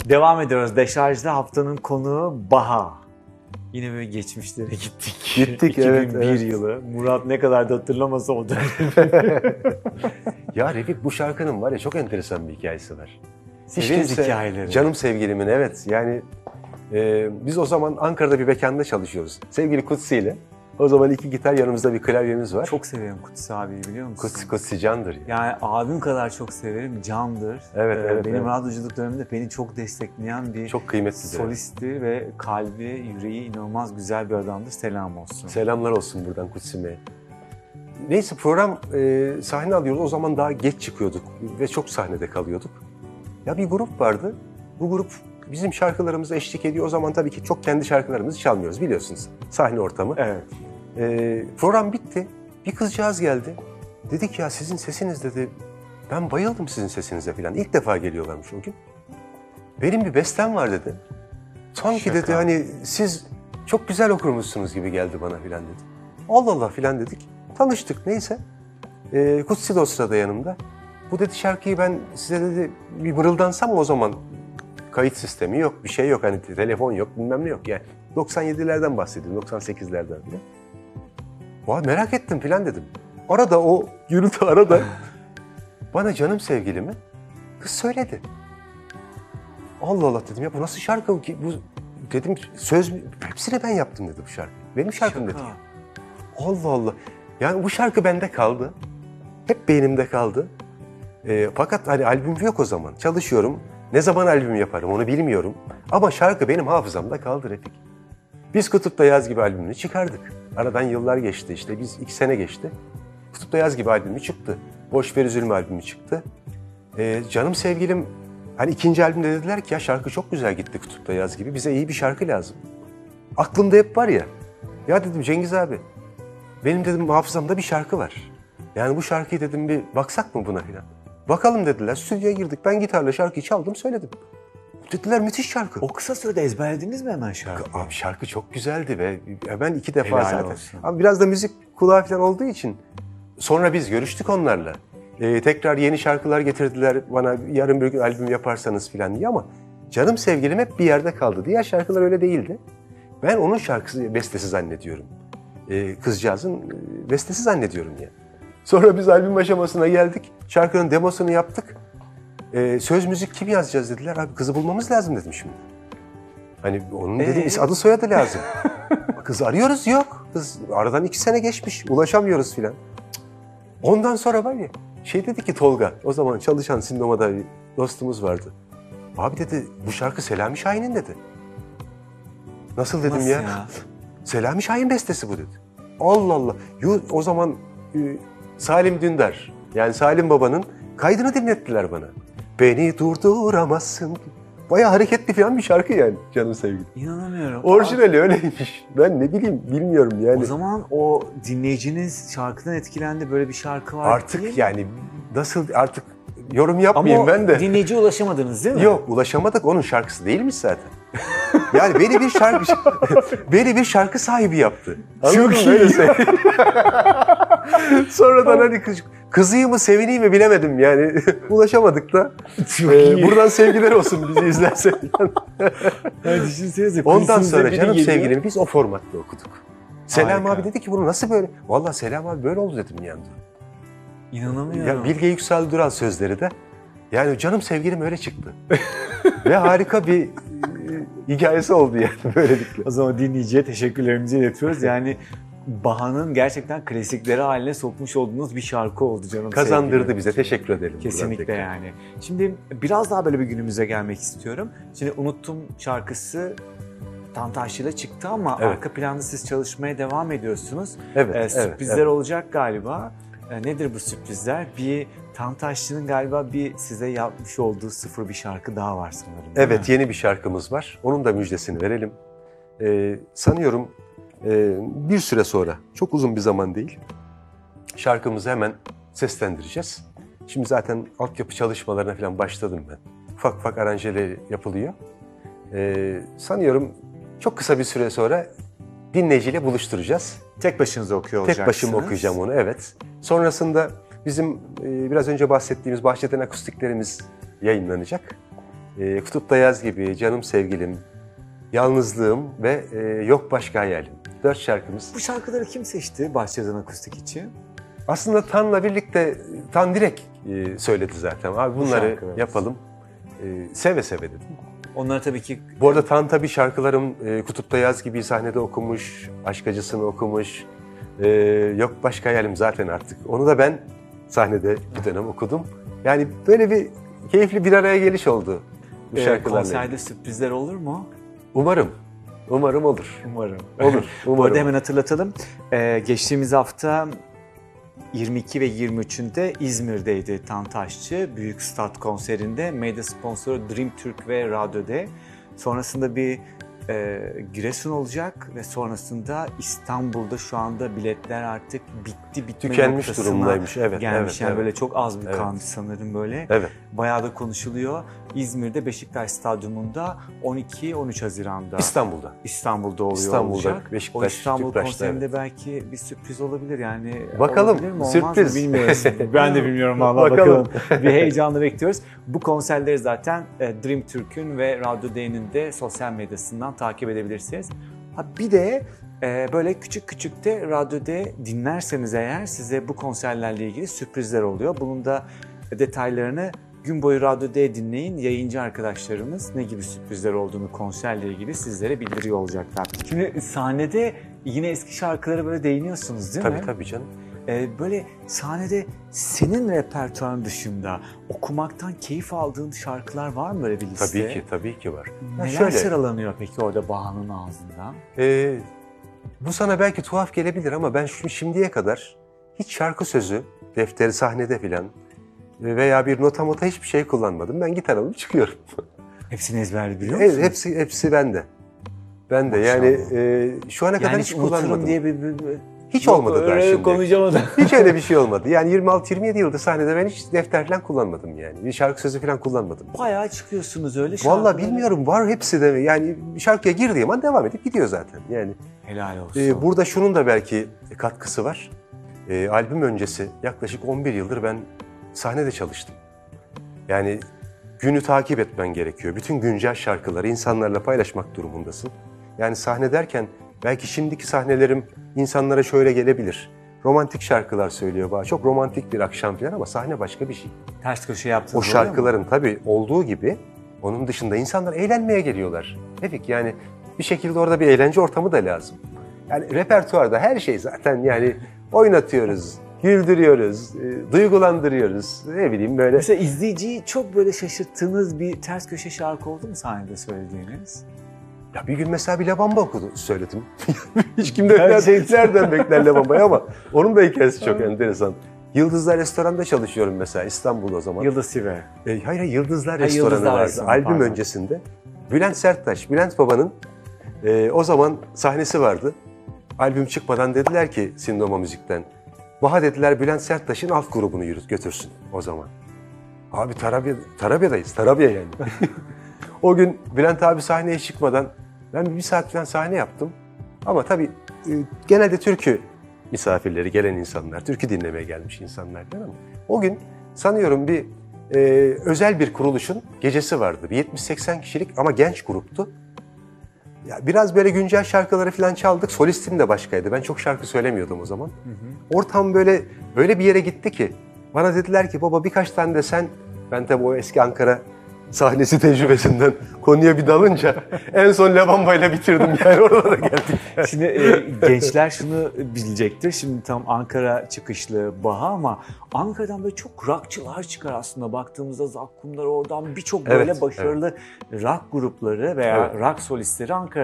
Devam ediyoruz. Deşarj'da haftanın konuğu Baha. Yine böyle geçmişlere gittik. Gittik 2001 evet. yılı. Murat ne kadar da hatırlamasa o dönem. Ya Refik, bu şarkının var ya çok enteresan bir hikayesi var. Hiç Severiz kimse, hikayeleri. canım sevgilimin, evet yani biz o zaman Ankara'da bir mekanda çalışıyoruz. Sevgili Kutsi ile. O zaman 2 gitar, yanımızda bir klavyemiz var. Çok severim Kutsi abiyi, biliyor musun? Kutsi candır. Yani abim kadar çok severim, candır. Evet, Benim evet. radyoculuk döneminde beni çok destekleyen bir Çok kıymetlidir. solisti ve kalbi, yüreği inanılmaz güzel bir adamdır. Selam olsun. Selamlar olsun buradan Kutsi'me. Neyse, program sahne alıyoruz. O zaman daha geç çıkıyorduk ve çok sahnede kalıyorduk. Ya bir grup vardı. Bu grup bizim şarkılarımıza eşlik ediyor. O zaman tabii ki çok kendi şarkılarımızı çalmıyoruz, biliyorsunuz. Sahne ortamı. Evet. Program bitti. Bir kızcağız geldi. Dedik ya, sizin sesiniz dedi. Ben bayıldım sizin sesinize falan. İlk defa geliyorlarmış o gün. Benim bir bestem var dedi. Sanki Şaka. dedi hani siz çok güzel okurmuşsunuz gibi geldi bana filan dedi. Allah Allah filan dedik. Tanıştık neyse. Kutsi de o sırada yanımda. Bu dedi şarkıyı ben size dedi bir mırıldansam mı o zaman? Kayıt sistemi yok, bir şey yok, hani telefon yok, bilmem ne yok yani. 97'lerden bahsediyorum, 98'lerden bile. Vay, merak ettim filan dedim. Arada o gürültü arada bana canım sevgilimi kız söyledi. Allah Allah dedim ya, bu nasıl şarkı ki? Bu dedim, söz hepsini ben yaptım dedi bu şarkı. Benim şarkım dedi. Allah Allah. Yani bu şarkı bende kaldı. Hep beynimde kaldı. Fakat hani albüm yok o zaman. Çalışıyorum. Ne zaman albüm yaparım onu bilmiyorum. Ama şarkı benim hafızamda kaldı Refik. Biz Kutup'ta Yaz Gibi albümünü çıkardık. Aradan yıllar geçti işte. Biz 2 sene geçti. Kutup'ta Yaz Gibi albümü çıktı. Boş Ver Üzülme albümü çıktı. Canım sevgilim, hani 2. albümde dediler ki ya şarkı çok güzel gitti Kutup'ta Yaz Gibi. Bize iyi bir şarkı lazım. Aklımda hep var ya. Ya dedim Cengiz abi, benim dedim hafızamda bir şarkı var. Yani bu şarkıyı dedim bir baksak mı buna filan. Bakalım dediler. Stüdyoya girdik. Ben gitarla şarkıyı çaldım, söyledim. Dediler müthiş şarkı. O kısa sürede ezberlediniz mi hemen şarkıyı? Abi şarkı çok güzeldi ve ben 2 defa Helal zaten. olsun. Abi biraz da müzik kulağı falan olduğu için sonra biz görüştük onlarla. Tekrar yeni şarkılar getirdiler bana, yarın bir gün albüm yaparsanız falan diye, ama canım sevgilim hep bir yerde kaldı. Diğer şarkılar öyle değildi. Ben onun şarkısı, bestesi zannediyorum. Kızcağızın bestesi zannediyorum yani. Sonra biz albüm aşamasına geldik. Şarkının demosunu yaptık. Söz müzik kim yazacağız dediler. Abi kızı bulmamız lazım dedim şimdi. Hani onun dedim adı soyadı lazım. Kız arıyoruz, yok. Kız aradan 2 sene geçmiş. Ulaşamıyoruz filan. Ondan sonra var ya, dedi ki Tolga, o zaman çalışan Sindoma'da bir dostumuz vardı. Abi dedi bu şarkı Selami Şahin'in dedi. Nasıl dedim ya? Selami Şahin bestesi bu dedi. Allah Allah. O zaman Salim Dündar, yani Salim Baba'nın kaydını dinlettiler bana. Beni durduramazsın. Bayağı hareketli falan bir şarkı yani canım sevgilim. İnanamıyorum. Orijinali öyleymiş. Ben ne bileyim, bilmiyorum yani. O zaman o dinleyiciniz şarkıdan etkilendi, böyle bir şarkı var Artık değil mi? yani nasıl, artık yorum yapmayayım ama ben de. dinleyiciye ulaşamadınız değil mi? Yok, ulaşamadık, onun şarkısı değilmiş zaten. Yani beni bir şarkı sahibi yaptı. Çok iyi. Öyle sonradan hani kızıyım mı sevineyim mi bilemedim yani. Ulaşamadık da. Buradan sevgiler olsun bizi izlerse. Yani düşünsenize. Ondan sonra biri canım geliyor. sevgilimi biz o formatta okuduk. Selam Harika. abi dedi ki bunu nasıl böyle? Vallahi Selam abi böyle oldu dedim yani. İnanamıyorum. Ya Bilge Yüksel Dural sözleri de. Yani canım sevgilim öyle çıktı. Ve harika bir hikayesi oldu yani böylelikle. O zaman dinleyiciye teşekkürlerimizi iletiyoruz. Yani Baha'nın gerçekten klasikleri haline sokmuş olduğunuz bir şarkı oldu canım Kazandırdı sevgili. bize. Teşekkür ederim. Kesinlikle yani. Şimdi biraz daha böyle bir günümüze gelmek istiyorum. Şimdi Unuttum şarkısı Tantaşlı'da çıktı ama Evet. arka planda siz çalışmaya devam ediyorsunuz. Evet, Sürprizler evet. olacak galiba. Nedir bu sürprizler? Bir Tantaşlı'nın galiba bir size yapmış olduğu sıfır bir şarkı daha var sanırım. Değil Evet, mi? yeni bir şarkımız var. Onun da müjdesini verelim. Sanıyorum bir süre sonra, çok uzun bir zaman değil, şarkımızı hemen seslendireceğiz. Şimdi zaten altyapı çalışmalarına falan başladım ben. Ufak ufak aranjeleri yapılıyor. Sanıyorum çok kısa bir süre sonra dinleyiciyle buluşturacağız. Tek başınıza okuyor olacaksınız. Tek başıma okuyacağım onu, evet. Sonrasında bizim biraz önce bahsettiğimiz Bahçeden akustiklerimiz yayınlanacak. Kutupta Yaz gibi, Canım Sevgilim, Yalnızlığım ve Yok Başka Hayalim. 4 şarkımız. Bu şarkıları kim seçti Bahçeden Akustik için? Aslında Tan'la birlikte, Tan direkt söyledi zaten. Abi bunları şarkılar. yapalım. Seve seve dedim. Onları tabii ki Bu arada Tan tabii şarkılarım Kutupta Yaz gibi sahnede okumuş, Aşk Acısını okumuş. Yok Başka Hayalim zaten artık. Onu da ben sahnede bir dönem okudum. Yani böyle bir keyifli bir araya geliş oldu bu şarkılarla. konserde sürprizler olur mu? Umarım. Umarım olur. Umarım. Olur. Bu Umarım. arada hemen hatırlatalım. Geçtiğimiz hafta 22 ve 23'ünde İzmir'deydi Tantaşçı. Büyük Stat konserinde. Medya sponsoru Dream Türk ve Radyo D. Sonrasında bir Giresun olacak ve sonrasında İstanbul'da şu anda biletler artık bitme Tükenmiş noktasına durumdaymış. Evet, gelmiş. evet, Yani evet. böyle çok az bir Evet. kalmış sanırım böyle. Evet. Bayağı da konuşuluyor. İzmir'de Beşiktaş Stadyumunda 12-13 Haziran'da. İstanbul'da oluyor İstanbul'da, olacak. Beşiktaş, O İstanbul Tüpraş'ta, konserinde belki bir sürpriz olabilir yani. Bakalım, Olabilir mi, olmaz sürpriz. mı bilmiyoruz. Ben de bilmiyorum vallahi, Bakalım. bakalım. Bir heyecanla bekliyoruz. Bu konserleri zaten Dream Türk'ün ve Radyo D'nin de sosyal medyasından takip edebilirsiniz. Ha bir de böyle küçük küçük de Radyo D dinlerseniz eğer size bu konserlerle ilgili sürprizler oluyor. Bunun da detaylarını gün boyu Radyo D dinleyin. Yayıncı arkadaşlarımız ne gibi sürprizler olduğunu konserle ilgili sizlere bildiriyor olacaklar. Şimdi sahnede yine eski şarkılara böyle değiniyorsunuz değil mi? Tabii canım. Böyle sahnede senin repertuarın dışında okumaktan keyif aldığın şarkılar var mı böyle bir liste? Tabii ki var. Neler sıralanıyor peki orada Baha'nın ağzından? Bu sana belki tuhaf gelebilir ama ben şimdiye kadar hiç şarkı sözü, defteri sahnede filan veya bir nota hiçbir şey kullanmadım. Ben gitar alıp çıkıyorum. Hepsini ezberli biliyor musun? Evet, hepsi bende. Bende yani şu ana kadar Yani hiç unuturum kullanmadım. diye Hiç olmadı daha şimdi. Konuşamadım. Hiç öyle bir şey olmadı. Yani 26-27 yıldır sahnede ben hiç defter falan kullanmadım yani. Bir şarkı sözü falan kullanmadım. Bayağı çıkıyorsunuz öyle şarkılara. Vallahi bilmiyorum, var hepsi de. Yani şarkıya girdiğim an devam edip gidiyor zaten. Yani Helal olsun. burada şunun da belki katkısı var. Albüm öncesi yaklaşık 11 yıldır ben sahnede çalıştım. Yani günü takip etmen gerekiyor. Bütün güncel şarkıları insanlarla paylaşmak durumundasın. Yani sahne derken belki şimdiki sahnelerim insanlara şöyle gelebilir. Romantik şarkılar söylüyor bana. Çok romantik bir akşam falan ama sahne başka bir şey. Ters köşe yaptınız. O şarkıların tabii olduğu gibi onun dışında insanlar eğlenmeye geliyorlar. Tevfik, yani bir şekilde orada bir eğlence ortamı da lazım. Yani repertuarda her şey zaten, yani oynatıyoruz, güldürüyoruz, duygulandırıyoruz. Ne bileyim böyle. Mesela izleyiciyi çok böyle şaşırttığınız bir ters köşe şarkı oldu mu sahnede söylediğiniz? Ya bir gün mesela bir La Bamba söyledim. Hiç kim de nereden bekler La Bamba'yı ama onun da hikayesi çok enteresan. Yıldızlar Restoran'da çalışıyorum mesela, İstanbul'da o zaman. Yıldız Sive. Hayır, Yıldızlar Yıldızlar Restoranı vardı. Restoranı, Albüm pardon. öncesinde. Bülent Serttaş, Bülent Baba'nın o zaman sahnesi vardı. Albüm çıkmadan dediler ki Sindoma Müzik'ten, Baha dediler Bülent Serttaş'ın alt grubunu götürsün o zaman. Abi Tarabya'dayız, Tarabya yani. O gün Bülent abi sahneye çıkmadan ben bir saat falan sahne yaptım. Ama tabii genelde türkü misafirleri, gelen insanlar, türkü dinlemeye gelmiş insanlar falan ama o gün sanıyorum bir özel bir kuruluşun gecesi vardı. Bir 70-80 kişilik ama genç gruptu. Ya biraz böyle güncel şarkıları falan çaldık. Solistim de başkaydı. Ben çok şarkı söylemiyordum o zaman. Ortam böyle bir yere gitti ki bana dediler ki baba birkaç tane de sen, ben tabii o eski Ankara sahnesi tecrübesinden konuya bir dalınca en son La Bamba'yla bitirdim yani, oralara geldik. Şimdi gençler şunu bilecektir. Şimdi tam Ankara çıkışlı Baha ama Ankara'dan böyle çok rockçılar çıkar aslında. Baktığımızda Zakkumlar, oradan birçok böyle Evet, başarılı rock grupları veya rock solistleri Ankara